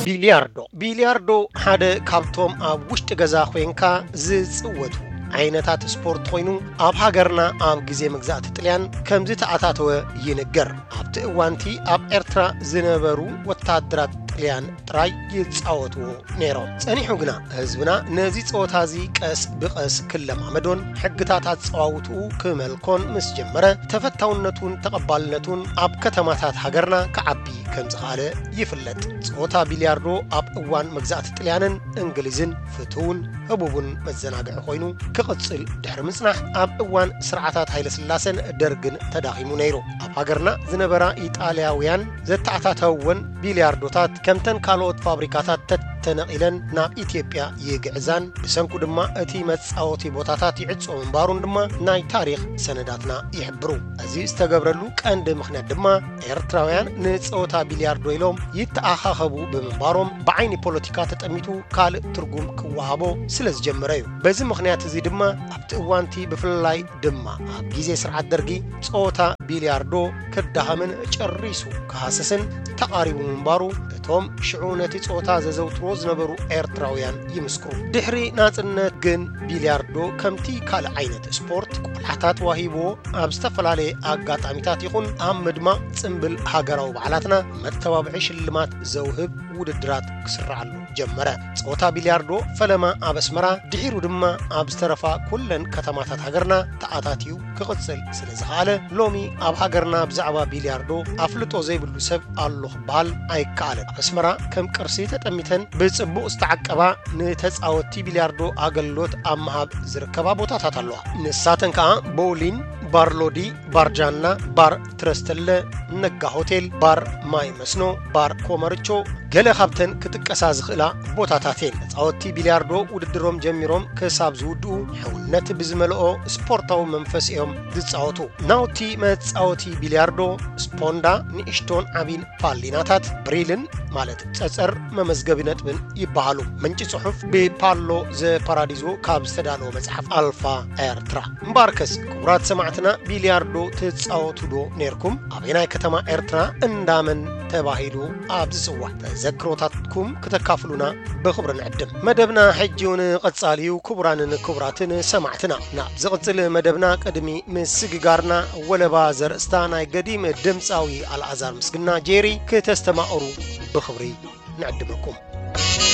بلياردو حدا كابتوم اب وشت غزا خوينكا زصوتو عينتات سبورت خوينو اب هاجرنا اب غزي مغزات طليان كمزي تعاتاتو ينجر اب تاوانتي اب ارترا زنبرو وتادرات طليان تراي يتصاوتو نيرو صنيحو غنا حزبنا نزي صوتازي قس بقس كلم عمدون حقتات صاوتو كملكون مسجمره تفتاونتون تقبالنتون اب كتماتات هاجرنا كعبي كمزخاله يفلت صوتا بلياردو اب اوان مغزات طليانن انجليزن فتون هبوبن مزناغع خوينو كقصل دحر مصنح اب اوان سرعاتات هايله سلاسن درغن تداخيمو نيرو اب هاجرنا زنبرا ايطالياويان زتعتاتون بلياردوتات كمتن كالوت فابريكاتات تنقلن ناب إثيوبيا يغعزان بسنكو دما اتي مصاوتي بوتاتات يعصو منبارون دما ناي تاريخ سنداتنا يحبرو ازي استغبرلو قند مخنات دما ኤርትራውያን ንጾታ ቢሊያርዶ ኢሎም ይተአኻኸቡ በመንባሮም በአይኒ ፖለቲካ ተጠሚቱ ካል ትርጉም ክዋሃቦ ስለዝጀመረዩ በዚህ ምክንያት እዚ ድማ ኣብቲ እዋንቲ በፍላይ ድማ ኣብ ጊዜ ስርዓት ደርጊ ጾታ ቢሊያርዶ ከዳሃምን ጨሪሱ ከሐሰስን ተቃሪቡ መንባሩ እቶም ሽዑነቲ ጾታ ዘዘውትሮ ዝነበሩ ኤርትራውያን ይምስክሩ ድሕሪ ናጽነት ግን ቢሊያርዶ ከምቲ ካል ዓይነት ስፖርት ቆልዓታት ዋሂቦ ኣብ ዝተፈላልየ ኣጋጣሚታት ይኹን ኣብ ምድማ ጽምብል ሃገራው በዓላትና መተባብዒ ሽልማት ዘውህብ ውድድራት ክስራዓሉ ጀመረ ጾታ ቢሊያርዶ ፈለማ ኣብ አስመራ ድሒሩ ድማ ኣብ ዝተረፋ ኩለን ከተማታት ሃገርና ተኣታትዩ ክቅጽል ስለዝኻለ ሎሚ ኣብ ሃገርና ብዛዕባ ቢሊያርዶ ኣፍልጦ ዘይብሉ ሰብ ኣሎ ክባል ኣይከኣለ አስመራ ከም ቅርሲ ተጠሚተን ብጽቡቕ ዝተዓቀባ ንተጻወቲ ቢሊያርዶ ኣገልግሎት ኣብ መሃብ ዝርከባ ቦታታት ኣለዋ ንሳተን ከዓ ቦሊን ባርሎዲ ባርጃና ባር ትረስተለ ነጋ ሆቴል ባር ማይ መስኖ ባር ኮመርቾ ገለ ካብተን ክትቀሳ ዝኽእላ ቦታታቴን ጻወቲ ቢሊያርዶ ውድድሮም ጀሚሮም ከሳብ ዝውድኡ ሕውነት ብዝመልኦ ስፖርታዊ መንፈስ እዮም ዝጻወቱ ናውቲ መጻወቲ ቢሊያርዶ ስፖንዳ ንእሽቶን ዓቢን ፓሊናታት ብሪልን ማለት ጸጸር መመዝገቢ ነጥብን ይባሃሉ መንጭ ጽሑፍ በፓሎ ዘ ፓራዲዞ ካብ ዝተዳለው መጽሐፍ አልፋ ኤርትራ ምባርከስ ክቡራት ሰማዕትና ቢሊያርዶ ተጻወቱ ዶ ነርኩም አበናይ ከተማ ኤርትራ እንዳመን ተባሂሉ ኣብ ዝጽዋዕ ተዘክሮታትኩም ከተካፍሉና በኽብር ንዕድም መደብና ሕጂውን ቀጻሊዩ ክቡራንን ክቡራትን ሰማዕትና ናብ ዝቕጽል መደብና ቀድሚ ምስግጋርና ወለባ ዘርእስታ ናይ ገዲም ድምፃዊ አልዓዛር ምስግና ጄሪ ከተስተማቕሩ بخبري نعدمكم